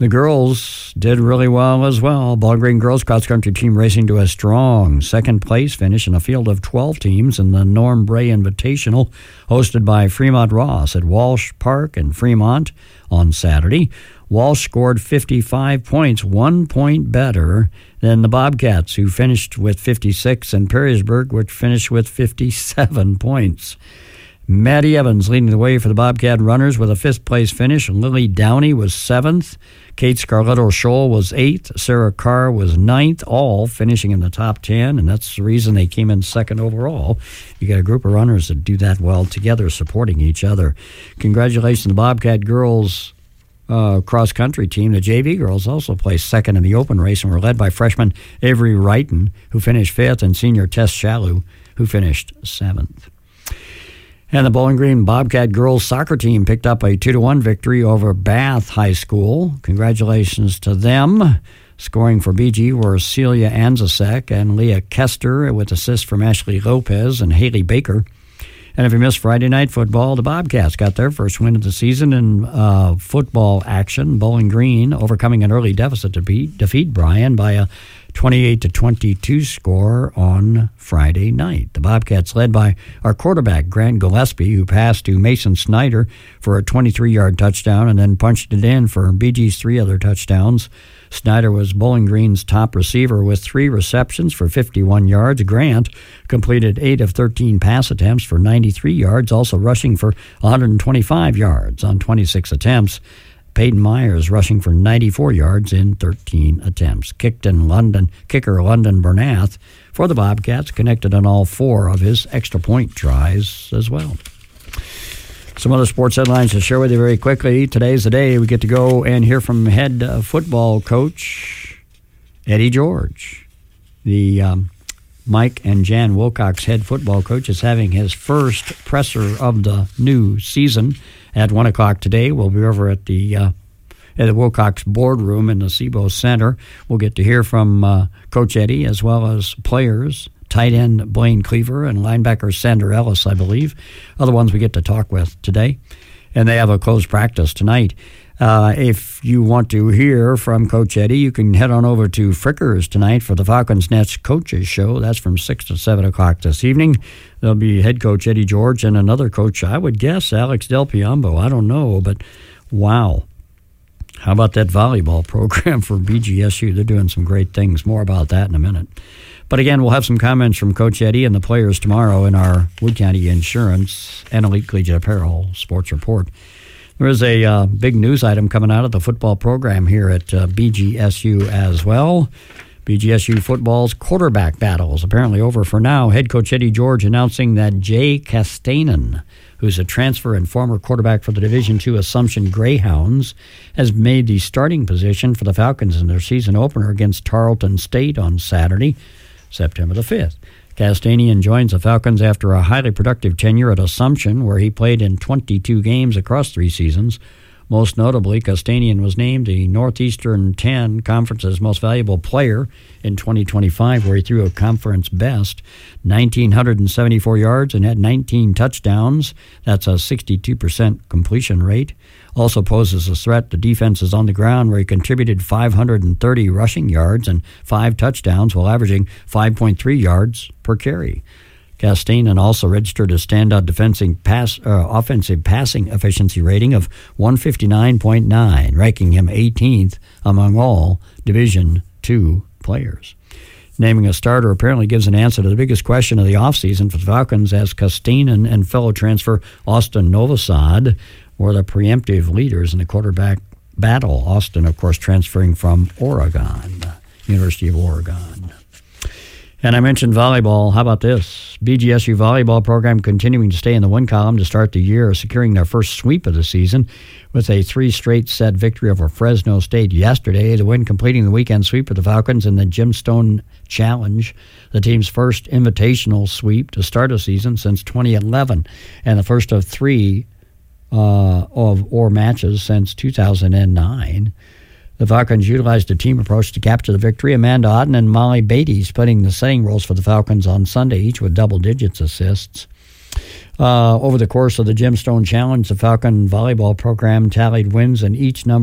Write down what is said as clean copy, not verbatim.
The girls did really well as well. Bowling Green girls cross-country team racing to a strong second-place finish in a field of 12 teams in the Norm Bray Invitational, hosted by Fremont Ross at Walsh Park in Fremont on Saturday. Walsh scored 55 points, 1 point better than the Bobcats, who finished with 56, and Perrysburg, which finished with 57 points. Maddie Evans leading the way for the Bobcat runners with a fifth-place finish. Lily Downey was seventh. Kate Scarletto Scholl was eighth. Sarah Carr was ninth, all finishing in the top 10, and that's the reason they came in second overall. You got a group of runners that do that well together, supporting each other. Congratulations to the Bobcat girls cross-country team. The JV girls also placed second in the open race and were led by freshman Avery Wrighton, who finished fifth, and senior Tess Shalou, who finished seventh. And the Bowling Green Bobcat girls soccer team picked up a 2-1 victory over Bath High School. Congratulations to them. Scoring for BG were Celia Anzasek and Leah Kester, with assists from Ashley Lopez and Haley Baker. And if you missed Friday night football, the Bobcats got their first win of the season in football action. Bowling Green overcoming an early deficit to defeat Bryan by a 28-22 score on Friday night. The Bobcats led by our quarterback, Grant Gillespie, who passed to Mason Snyder for a 23-yard touchdown and then punched it in for BG's 3 other touchdowns. Snyder was Bowling Green's top receiver with 3 receptions for 51 yards. Grant completed 8 of 13 pass attempts for 93 yards, also rushing for 125 yards on 26 attempts. Peyton Myers rushing for 94 yards in 13 attempts. Kicker London Bernath for the Bobcats connected on all 4 of his extra point tries as well. Some other sports headlines to share with you very quickly. Today's the day we get to go and hear from head football coach Eddie George. The Mike and Jan Wilcox head football coach is having his first presser of the new season at 1 o'clock today. We'll be over at the Wilcox boardroom in the SIBO Center. We'll get to hear from Coach Eddie as well as players, tight end Blaine Cleaver and linebacker Sander Ellis, I believe, are the ones we get to talk with today. And they have a closed practice tonight. If you want to hear from Coach Eddie, you can head on over to Frickers tonight for the Falcons Nest Coaches Show. That's from 6 to 7 o'clock this evening. There'll be head coach Eddie George and another coach, I would guess, Alex Del Piombo. I don't know, but wow. How about that volleyball program for BGSU? They're doing some great things. More about that in a minute. But again, we'll have some comments from Coach Eddie and the players tomorrow in our Wood County Insurance and Elite Collegiate Apparel Sports Report. There is a big news item coming out of the football program here at BGSU as well. BGSU football's quarterback battle is apparently over for now. Head coach Eddie George announcing that Jay Castanen, who's a transfer and former quarterback for the Division II Assumption Greyhounds, has made the starting position for the Falcons in their season opener against Tarleton State on Saturday, September the 5th. Castanian joins the Falcons after a highly productive tenure at Assumption, where he played in 22 games across 3 seasons. Most notably, Castanian was named the Northeastern 10 Conference's most valuable player in 2025, where he threw a conference best 1,974 yards and had 19 touchdowns. That's a 62% completion rate. Also poses a threat to defenses on the ground, where he contributed 530 rushing yards and 5 touchdowns while averaging 5.3 yards per carry. Castanen also registered a standout offensive passing efficiency rating of 159.9, ranking him 18th among all Division II players. Naming a starter apparently gives an answer to the biggest question of the offseason for the Falcons, as Castanen and fellow transfer Austin Novosad were the preemptive leaders in the quarterback battle. Austin, of course, transferring from Oregon, University of Oregon. And I mentioned volleyball. How about this? BGSU volleyball program continuing to stay in the win column to start the year, securing their first sweep of the season with a 3-straight set victory over Fresno State yesterday. The win completing the weekend sweep of the Falcons in the Gemstone Challenge, the team's first invitational sweep to start a season since 2011, and the first of 3 matches since 2009. The Falcons utilized a team approach to capture the victory. Amanda Otten and Molly Beatty splitting the setting roles for the Falcons on Sunday, each with double-digits assists. Over the course of the Gemstone Challenge, the Falcon volleyball program tallied wins in each number